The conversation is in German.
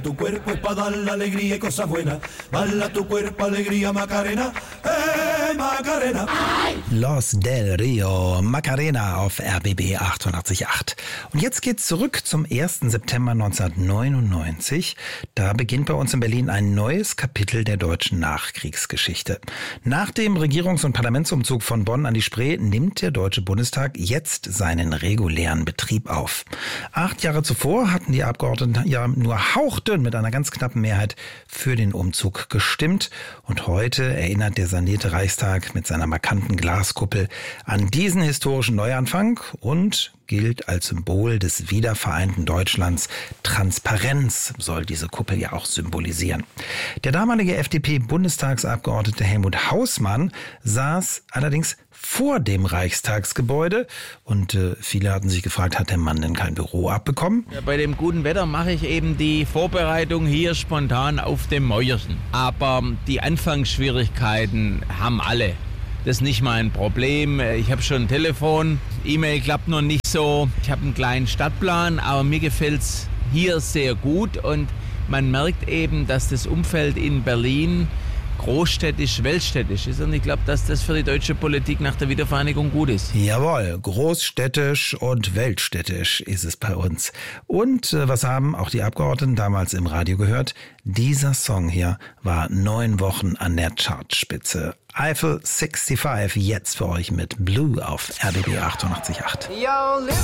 Tu cuerpo es para dar la alegría y cosas buenas. Bala tu cuerpo, alegría, Macarena. Macarena. Los del Rio, Macarena auf RBB 88.8. Und jetzt geht's zurück zum 1. September 1999. Da beginnt bei uns in Berlin ein neues Kapitel der deutschen Nachkriegsgeschichte. Nach dem Regierungs- und Parlamentsumzug von Bonn an die Spree nimmt der Deutsche Bundestag jetzt seinen regulären Betrieb auf. 8 Jahre zuvor hatten die Abgeordneten ja nur hauchdünn mit einer ganz knappen Mehrheit für den Umzug gestimmt. Und heute erinnert der sanierte Reichstag mit seiner markanten Glaskuppel an diesen historischen Neuanfang und gilt als Symbol des wiedervereinten Deutschlands. Transparenz soll diese Kuppel ja auch symbolisieren. Der damalige FDP-Bundestagsabgeordnete Helmut Hausmann saß allerdings vor dem Reichstagsgebäude und viele hatten sich gefragt, hat der Mann denn kein Büro abbekommen? Ja, bei dem guten Wetter mache ich eben die Vorbereitung hier spontan auf dem Mäuerchen. Aber die Anfangsschwierigkeiten haben alle. Das ist nicht mein Problem. Ich habe schon ein Telefon, E-Mail klappt noch nicht so. Ich habe einen kleinen Stadtplan, aber mir gefällt's hier sehr gut. Und man merkt eben, dass das Umfeld in Berlin großstädtisch, weltstädtisch ist. Und ich glaube, dass das für die deutsche Politik nach der Wiedervereinigung gut ist. Jawohl, großstädtisch und weltstädtisch ist es bei uns. Und was haben auch die Abgeordneten damals im Radio gehört? Dieser Song hier war 9 Wochen an der Chartspitze. Eiffel 65 jetzt für euch mit Blue auf RBB 88.8.